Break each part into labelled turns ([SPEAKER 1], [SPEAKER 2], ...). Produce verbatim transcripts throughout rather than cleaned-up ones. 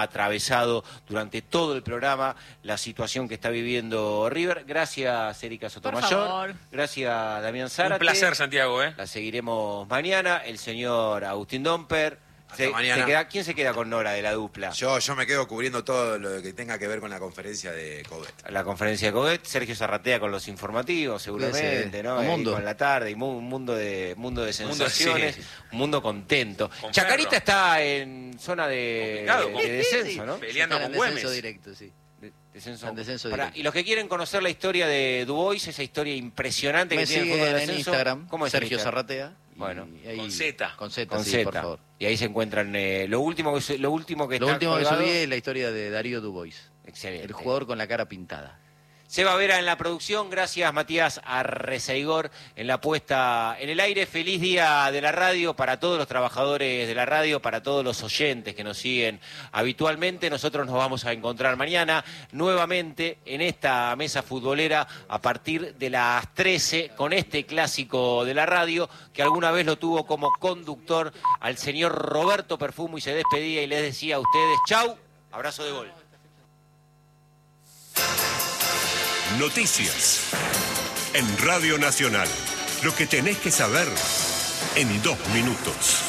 [SPEAKER 1] atravesado durante todo el programa la situación que está viviendo River. Gracias, Erika Sotomayor. Gracias, Damián Zárate.
[SPEAKER 2] Un placer, Santiago. ¿eh?
[SPEAKER 1] La seguiremos mañana. El señor Agustín Domper. Se, se queda, ¿Quién se queda con Nora de la dupla?
[SPEAKER 3] Yo, yo me quedo cubriendo todo lo que tenga que ver con la conferencia de Coudet.
[SPEAKER 1] La conferencia de Coudet, Sergio Zarratea con los informativos, seguramente, sí, sí. ¿no?
[SPEAKER 4] Un mundo.
[SPEAKER 1] Con la tarde, y un mundo de mundo de sensaciones,
[SPEAKER 2] sí, sí.
[SPEAKER 1] un mundo contento.
[SPEAKER 2] Con
[SPEAKER 1] Chacarita
[SPEAKER 2] Ferro.
[SPEAKER 1] está en zona de, de, de descenso, ¿no?
[SPEAKER 2] Peleando
[SPEAKER 4] Está
[SPEAKER 2] con
[SPEAKER 4] en
[SPEAKER 2] Güemes.
[SPEAKER 4] descenso directo, sí.
[SPEAKER 1] Descenso.
[SPEAKER 4] En descenso
[SPEAKER 1] Pará,
[SPEAKER 4] directo.
[SPEAKER 1] y los que quieren conocer la historia de Dubois, esa historia impresionante
[SPEAKER 4] Me
[SPEAKER 1] que tiene el fútbol
[SPEAKER 4] siguen
[SPEAKER 1] de
[SPEAKER 4] en
[SPEAKER 1] descenso.
[SPEAKER 4] Instagram,
[SPEAKER 1] ¿Cómo es
[SPEAKER 4] Sergio
[SPEAKER 1] Instagram?
[SPEAKER 4] Zarratea.
[SPEAKER 1] Bueno,
[SPEAKER 4] y ahí-
[SPEAKER 2] con Z.
[SPEAKER 4] Con Z,
[SPEAKER 1] Con
[SPEAKER 4] sí,
[SPEAKER 1] Z.
[SPEAKER 4] por favor.
[SPEAKER 1] Y ahí se encuentran eh, lo último que lo último que
[SPEAKER 4] Lo
[SPEAKER 1] está
[SPEAKER 4] último que
[SPEAKER 1] colgado.
[SPEAKER 4] subí es la historia de Darío Dubois.
[SPEAKER 1] Excelente.
[SPEAKER 4] El jugador con la cara pintada.
[SPEAKER 1] Seba Vera en la producción, gracias Matías Arrezaigor en la puesta en el aire. Feliz día de la radio para todos los trabajadores de la radio, para todos los oyentes que nos siguen habitualmente. Nosotros nos vamos a encontrar mañana nuevamente en esta mesa futbolera a partir de las trece con este clásico de la radio que alguna vez lo tuvo como conductor al señor Roberto Perfumo y se despedía y les decía a ustedes chau, abrazo de gol.
[SPEAKER 5] Noticias en Radio Nacional. Lo que tenés que saber en dos minutos.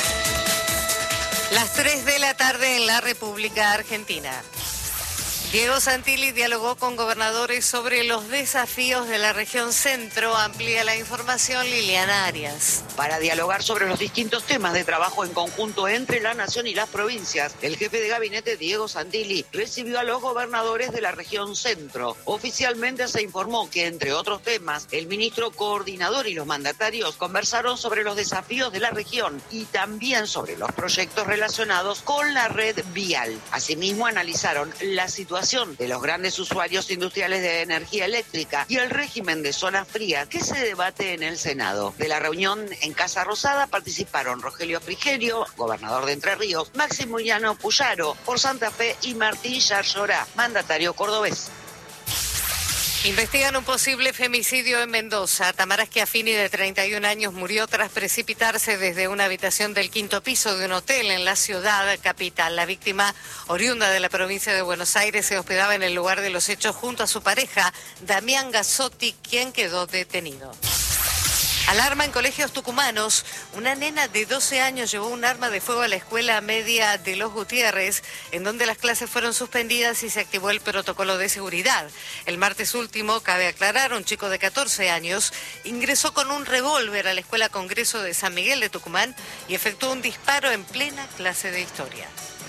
[SPEAKER 6] Las tres de la tarde en la República Argentina. Diego Santilli dialogó con gobernadores sobre los desafíos de la región centro. Amplía la información Liliana Arias.
[SPEAKER 7] Para dialogar sobre los distintos temas de trabajo en conjunto entre la nación y las provincias, el jefe de gabinete Diego Santilli recibió a los gobernadores de la región centro. Oficialmente se informó que, entre otros temas, el ministro coordinador y los mandatarios conversaron sobre los desafíos de la región y también sobre los proyectos relacionados con la red vial. Asimismo, analizaron la situación de los grandes usuarios industriales de energía eléctrica y el régimen de zona fría que se debate en el Senado. De la reunión en Casa Rosada participaron Rogelio Frigerio, gobernador de Entre Ríos, Maximiliano Puyaro por Santa Fe y Martín Yarlora, mandatario cordobés.
[SPEAKER 6] Investigan un posible femicidio en Mendoza. Tamara Schiaffini, de treinta y un años, murió tras precipitarse desde una habitación del quinto piso de un hotel en la ciudad capital. La víctima, oriunda de la provincia de Buenos Aires, se hospedaba en el lugar de los hechos junto a su pareja, Damián Gazzotti, quien quedó detenido. Alarma en colegios tucumanos. Una nena de doce años llevó un arma de fuego a la escuela media de Los Gutiérrez, en donde las clases fueron suspendidas y se activó el protocolo de seguridad. El martes último, cabe aclarar, un chico de catorce años ingresó con un revólver a la Escuela Congreso de San Miguel de Tucumán y efectuó un disparo en plena clase de historia.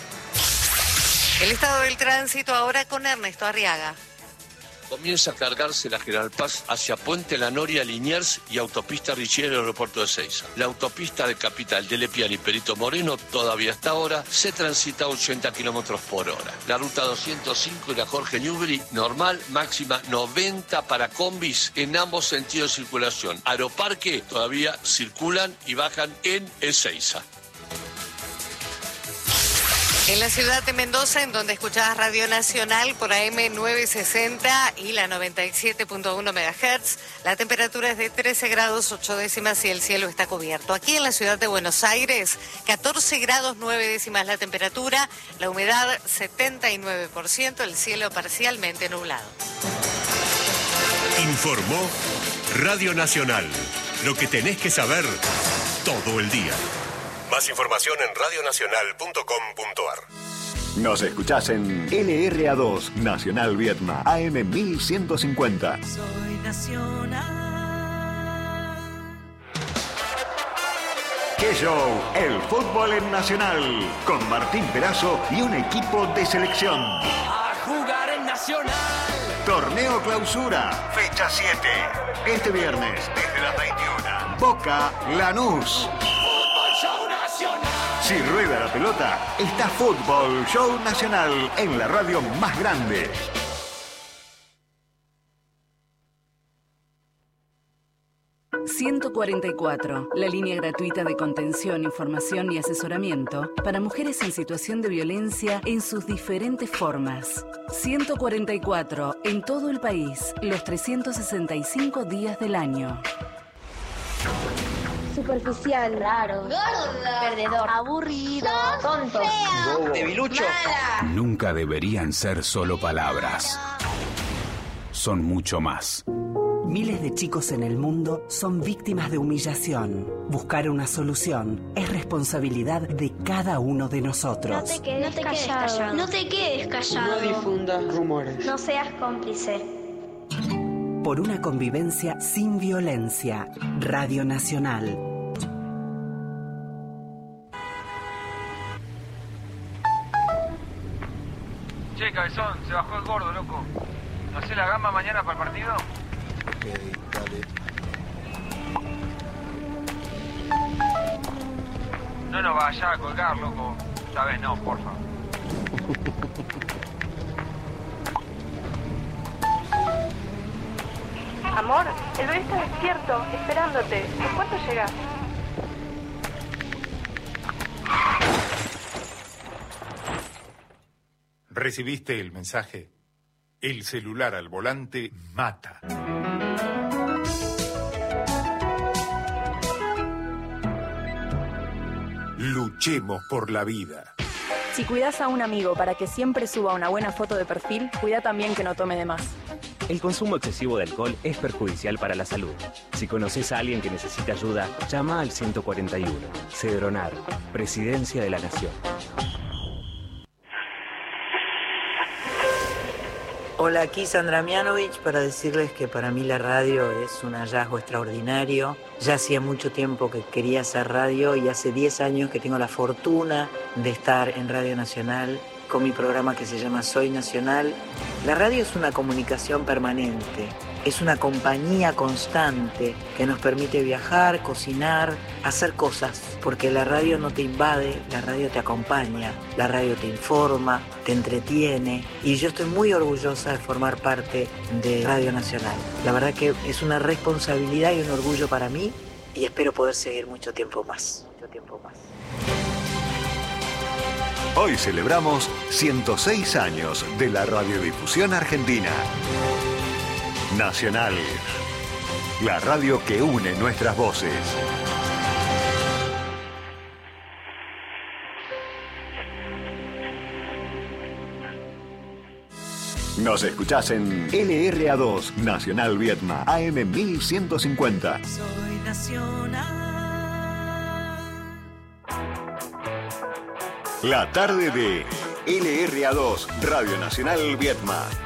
[SPEAKER 6] El estado del tránsito ahora con Ernesto Arriaga.
[SPEAKER 8] Comienza a cargarse la General Paz hacia Puente La Noria, Liniers y autopista Richieri del aeropuerto de Seiza. La autopista de Capital de Lepiane y Perito Moreno todavía hasta ahora se transita a ochenta kilómetros por hora. La ruta doscientos cinco y la Jorge Newbery normal, máxima noventa para combis en ambos sentidos de circulación. Aeroparque todavía circulan y bajan en Ezeiza.
[SPEAKER 6] En la ciudad de Mendoza, en donde escuchabas Radio Nacional por A M novecientos sesenta y la noventa y siete punto uno megahertz, la temperatura es de trece grados ocho décimas y el cielo está cubierto. Aquí en la ciudad de Buenos Aires, catorce grados nueve décimas la temperatura, la humedad setenta y nueve por ciento, el cielo parcialmente nublado.
[SPEAKER 5] Informó Radio Nacional. Lo que tenés que saber todo el día. Más información en radionacional punto com punto ar.
[SPEAKER 9] Nos escuchás en L R A dos, Nacional Vietma, A M mil ciento cincuenta.
[SPEAKER 10] Soy nacional.
[SPEAKER 9] ¡Qué show! El fútbol en Nacional, con Martín Perazo y un equipo de selección.
[SPEAKER 10] A jugar en Nacional.
[SPEAKER 9] Torneo Clausura, fecha siete. Este viernes, desde las veintiuna. Boca Lanús. Si rueda la pelota, está Fútbol Show Nacional en la radio más grande.
[SPEAKER 11] ciento cuarenta y cuatro, la línea gratuita de contención, información y asesoramiento para mujeres en situación de violencia en sus diferentes formas. ciento cuarenta y cuatro, en todo el país, los trescientos sesenta y cinco días del año.
[SPEAKER 2] superficial, raro, gordo, perdedor, aburrido, tonto, fea,
[SPEAKER 12] debilucho.
[SPEAKER 2] Mala.
[SPEAKER 13] Nunca deberían ser solo palabras. Son mucho más.
[SPEAKER 14] Miles de chicos en el mundo son víctimas de humillación. Buscar una solución es responsabilidad de cada uno de nosotros.
[SPEAKER 2] No te quedes, no te quedes callado. callado. No te quedes callado.
[SPEAKER 12] No difundas rumores.
[SPEAKER 2] No seas cómplice.
[SPEAKER 14] Por una convivencia sin violencia. Radio Nacional.
[SPEAKER 15] Che, cabezón, se bajó el gordo, loco. ¿No hacés la gamba mañana para el partido?
[SPEAKER 3] Ok, dale.
[SPEAKER 15] No nos vayas a colgar, loco. Esta vez no, porfa.
[SPEAKER 16] Amor, el bebé está despierto, esperándote. ¿En cuánto llegas?
[SPEAKER 17] ¿Recibiste el mensaje? El celular al volante mata. Luchemos por la vida.
[SPEAKER 16] Si cuidas a un amigo para que siempre suba una buena foto de perfil, cuida también que no tome de más.
[SPEAKER 18] El consumo excesivo de alcohol es perjudicial para la salud. Si conoces a alguien que necesita ayuda, llama al ciento cuarenta y uno. Cedronar, Presidencia de la Nación.
[SPEAKER 19] Hola, aquí Sandra Mianovich para decirles que para mí la radio es un hallazgo extraordinario. Ya hacía mucho tiempo que quería hacer radio y hace diez años que tengo la fortuna de estar en Radio Nacional con mi programa que se llama Soy Nacional. La radio es una comunicación permanente, es una compañía constante que nos permite viajar, cocinar, hacer cosas, porque la radio no te invade, la radio te acompaña, la radio te informa, te entretiene, y yo estoy muy orgullosa de formar parte de Radio Nacional. La verdad que es una responsabilidad y un orgullo para mí, y espero poder seguir mucho tiempo más, mucho tiempo más.
[SPEAKER 9] Hoy celebramos ciento seis años de la radiodifusión argentina. Nacional, la radio que une nuestras voces. Nos escuchás en L R A dos, Nacional Vietma, A M mil ciento cincuenta.
[SPEAKER 10] Soy nacional.
[SPEAKER 9] La tarde de L R A dos, Radio Nacional Vietma.